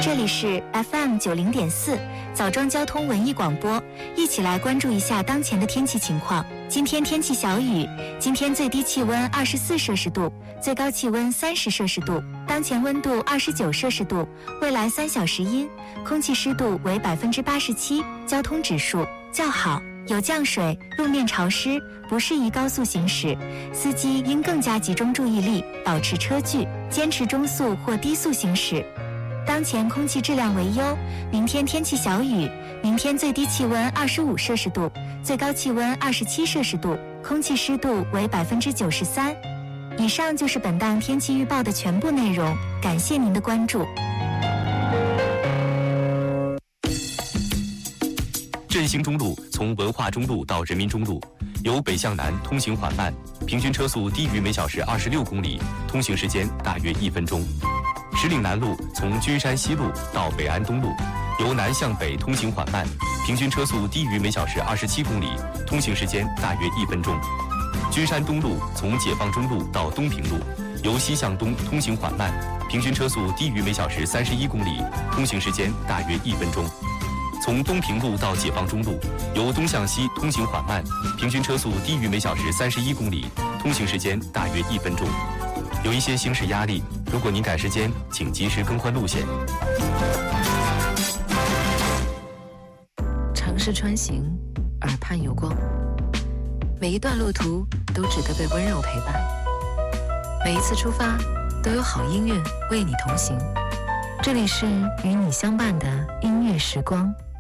这里是 FM90.4枣庄交通文艺广播，一起来关注一下当前的天气情况。今天天气小雨，今天最低气温24摄氏度，最高气温30摄氏度，当前温度29摄氏度，未来3小时阴，空气湿度为87%，交通指数较好，有降水，路面潮湿，不适宜高速行驶，司机应更加集中注意力，保持车距，坚持中速或低速行驶。当前空气质量为优，明天天气小雨，明天最低气温25摄氏度，最高气温27摄氏度，空气湿度为93%。以上就是本档天气预报的全部内容，感谢您的关注。 振兴中路从文化中路到人民中路，由北向南通行缓慢，平均车速低于每小时26公里，通行时间大约1分钟。石岭南路从君山西路到北安东路，由南向北通行缓慢，平均车速低于每小时27公里，通行时间大约1分钟。君山东路从解放中路到东平路，由西向东通行缓慢，平均车速低于每小时31公里，通行时间大约1分钟。从东平路到解放中路，由东向西通行缓慢，平均车速低于每小时31公里，通行时间大约1分钟。有一些行驶压力，如果您赶时间，请及时更换路线。 城市穿行，耳畔有光，每一段路途都值得被温柔陪伴，每一次出发都有好音乐为你同行。这里是与你相伴的音乐时光。